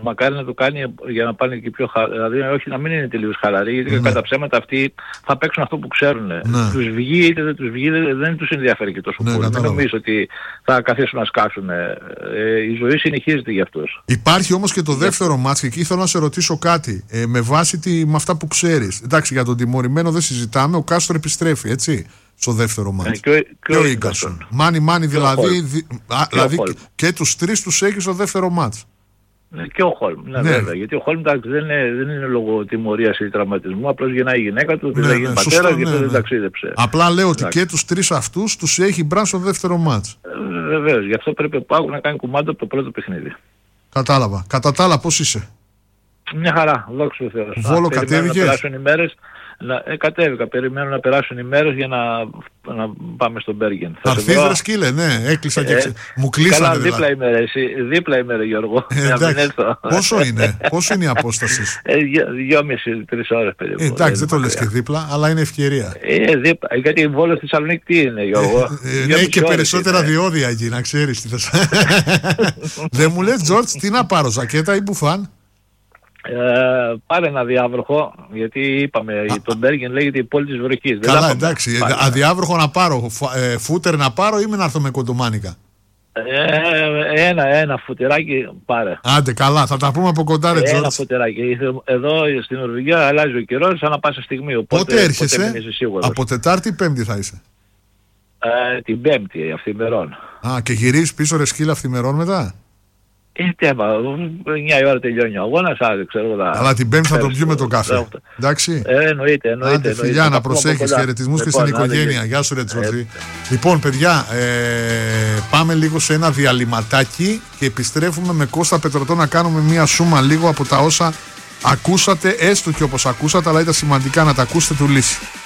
μακάρι να το κάνει για να πάνε και πιο δηλαδή όχι να μην είναι τελείως χαλαροί, γιατί κατά ψέματα αυτοί θα παίξουν αυτό που ξέρουν. Τους βγει είτε δεν τους βγει, δεν τους ενδιαφέρει και τόσο πολύ. Δεν νομίζω ότι θα καθίσουν να σκάσουν. Η ζωή συνεχίζεται για αυτούς. Υπάρχει όμως και το δεύτερο μάτς και εκεί θέλω να σε ρωτήσω κάτι. Με βάση με αυτά που ξέρεις. Εντάξει, για τον τιμωρημένο δεν συζητάμε, ο Κάστρο επιστρέφει, έτσι. Στο δεύτερο μάτς. Και ο Ίγκασον. Μάνι δηλαδή και τους τρεις τους έχει στο δεύτερο μάτς. Και ο Χόλμ, βέβαια. Γιατί ο Χόλμ δεν είναι λόγω τιμωρίας ή τραυματισμού, απλώς γεννάει η γυναίκα του, δεν έγινε πατέρας και δεν ταξίδεψε. Απλά λέω ότι και τους τρεις αυτούς τους έχει μπραν στο δεύτερο μάτς. Βεβαίως, γι' αυτό πρέπει ο ΠΑΟΚ να κάνει κουμάντο από το πρώτο παιχνίδι. Κατάλαβα. Κατά τα άλλα, πώς είσαι? Μια χαρά, δόξα τω Θεώ. Βόλο κατέβηκες? Κατέβηκα, περιμένω να περάσουν οι μέρες για να πάμε στο Μπέργεν. Θα έρθεις ρε σκύλε, ναι, έκλεισα και μου κλείσανε. Καλά, δίπλα ημέρα Γιώργο. Πόσο είναι η απόσταση? 2,5-3 ώρες περίπου. Εντάξει, δεν το λες και δίπλα, αλλά είναι ευκαιρία. Γιατί η Βόλο στη Θεσσαλονίκη τι είναι, Γιώργο? Έχει και περισσότερα διόδια εκεί, να ξέρεις. Δεν μου λες, Τζορτζ, τι να πάρω, ζακέτα ή μπουφάν? Πάρε ένα αδιάβροχο, γιατί είπαμε το Μπέργεν λέγεται η πόλη της βροχής. Καλά, εντάξει, αδιάβροχο να πάρω, φούτερ να πάρω ή να έρθω με κοντομάνικα? Ένα φουτεράκι πάρε. Άντε καλά, θα τα πούμε από κοντά ρε Τζόρτζ. Ένα φουτεράκι. Εδώ στην Νορβηγία αλλάζει ο καιρός ανά πάσα στιγμή. Πότε έρχεσαι? Από Τετάρτη ή Πέμπτη θα είσαι? Την Πέμπτη αυθημερών. Και γυρίζεις πίσω ρε σκύλα αυθημερών μετά? Τέμα, 9 η ώρα τελειώνει ο αγώνας, ξέρω εγώ. Αλλά την Πέμπτη θα τον πιούμε το καφέ. Εντάξει. Εννοείται. Φιλιά, να προσέχεις, χαιρετισμούς και στην οικογένεια. Γεια σου ρε Τζορτζή. Λοιπόν παιδιά, πάμε λίγο σε ένα διαλυματάκι και επιστρέφουμε με Κώστα Πετρωτό να κάνουμε μία σούμα λίγο από τα όσα ακούσατε, έστω και όπως ακούσατε, αλλά ήταν σημαντικά να τα ακούσετε του Λύση.